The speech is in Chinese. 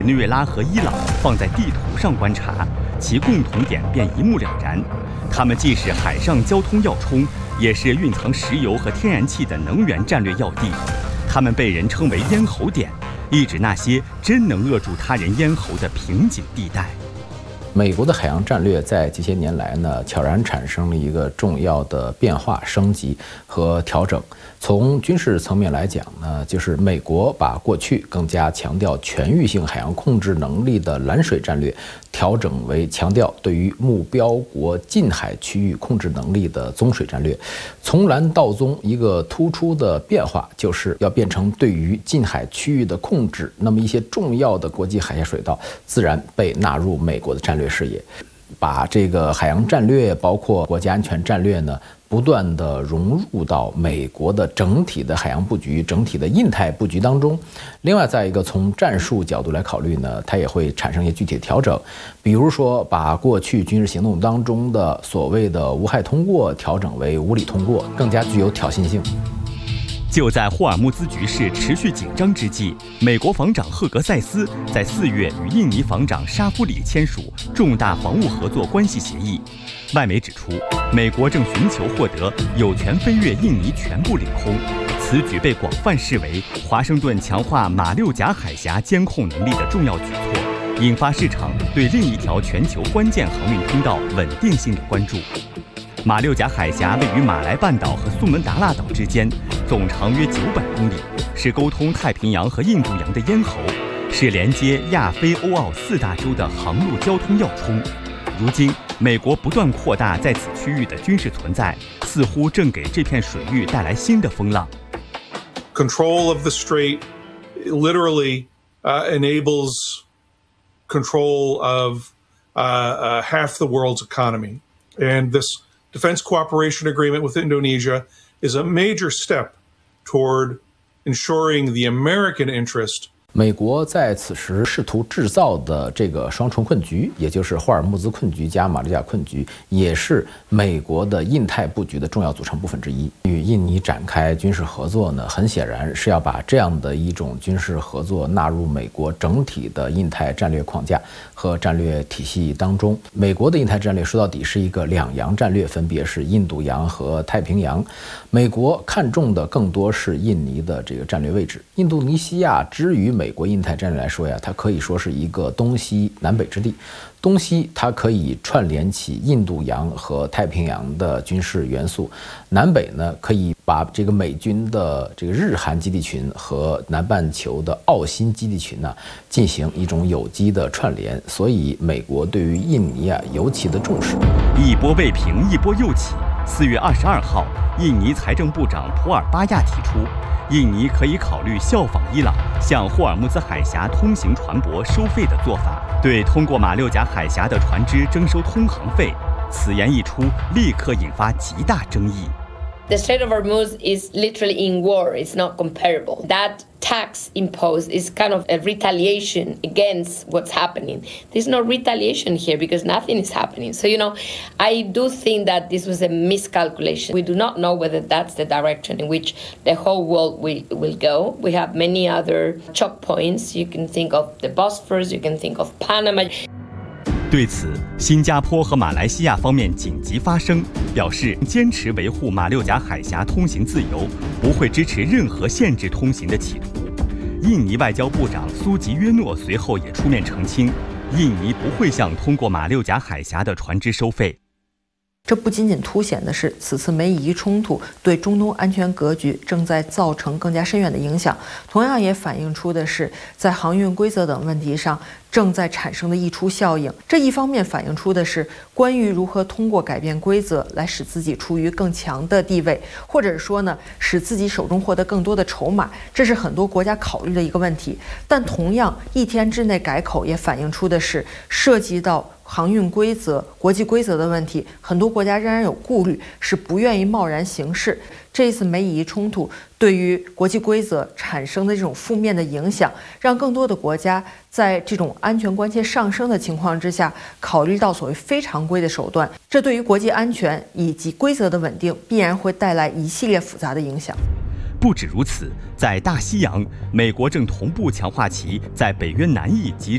委内瑞拉和伊朗放在地图上观察，其共同点便一目了然。它们既是海上交通要冲，也是蕴藏石油和天然气的能源战略要地。它们被人称为咽喉点，意指那些真能扼住他人咽喉的瓶颈地带。 美国的海洋战略在这些年来呢，悄然产生了一个重要的变化、升级和调整。从军事层面来讲呢，就是美国把过去更加强调全域性海洋控制能力的蓝水战略，调整为强调对于目标国近海区域控制能力的棕水战略。从蓝到棕，一个突出的变化就是要变成对于近海区域的控制，那么一些重要的国际海峡水道自然被纳入美国的战略视野，把这个海洋战略包括国家安全战略呢，不断的融入到美国的整体的海洋布局、整体的印太布局当中。另外，再一个从战术角度来考虑呢，它也会产生一些具体的调整，比如说把过去军事行动当中的所谓的无害通过调整为无理通过，更加具有挑衅性。 就在霍尔木兹局势持续紧张之际，美国防长赫格塞斯在4月与印尼防长沙夫里签署重大防务合作关系协议。外媒指出，美国正寻求获得有权飞越印尼全部领空，此举被广泛视为华盛顿强化马六甲海峡监控能力的重要举措，引发市场对另一条全球关键航运通道稳定性的关注。马六甲海峡位于马来半岛和苏门答腊岛之间，总长约900公里，是沟通太平洋和印度洋的咽喉，是连接亚非欧澳4大洲的航路交通要冲。如今，美国不断扩大在此区域的军事存在，似乎正给这片水域带来新的风浪。 Control of the strait literally enables control of half the world's economy, and this defense cooperation agreement with Indonesia is a major step toward ensuring the American interest. 美国在此时试图制造的这个双重困局，也就是霍尔木兹困局加马六甲困局，也是美国的印太布局的重要组成部分之一。与印尼展开军事合作呢，很显然是要把这样的一种军事合作纳入美国整体的印太战略框架和战略体系当中。美国的印太战略说到底是一个两洋战略，分别是印度洋和太平洋。美国看重的更多是印尼的这个战略位置。印度尼西亚之于美国印太战略来说呀，它可以说是一个东西南北之地。东西它可以串联起印度洋和太平洋的军事元素，南北呢可以把这个美军的这个日韩基地群和南半球的澳新基地群呢进行一种有机的串联，所以美国对于印尼尤其的重视。 一波未平，一波又起。4月22号，印尼财政部长普尔巴亚提出，印尼可以考虑效仿伊朗，向霍尔木兹海峡通行船舶收费的做法，对通过马六甲海峡的船只征收通航费。此言一出，立刻引发极大争议。 The Strait of Hormuz is literally in war. It's not comparable. That tax imposed is kind of a retaliation against what's happening. There's no retaliation here because nothing is happening. So, I do think that this was a miscalculation. We do not know whether that's the direction in which the whole world will go. We have many other choke points. You can think of the Bosphorus, you can think of Panama. 对此，新加坡和马来西亚方面紧急发声，表示坚持维护马六甲海峡通行自由，不会支持任何限制通行的企图。印尼外交部长苏吉约诺随后也出面澄清，印尼不会向通过马六甲海峡的船只收费。 这不仅仅凸显的是此次美以冲突对中东安全格局正在造成更加深远的影响，同样也反映出的是在航运规则等问题上正在产生的溢出效应。这一方面反映出的是关于如何通过改变规则来使自己处于更强的地位，或者说呢，使自己手中获得更多的筹码，这是很多国家考虑的一个问题。但同样，一天之内改口也反映出的是涉及到航运规则、国际规则的问题，很多国家仍然有顾虑，是不愿意贸然行事。这一次美以冲突对于国际规则产生的这种负面的影响，让更多的国家在这种安全关切上升的情况之下，考虑到所谓非常规的手段，这对于国际安全以及规则的稳定必然会带来一系列复杂的影响。 不止如此，在大西洋，美国正同步强化其在北约南翼及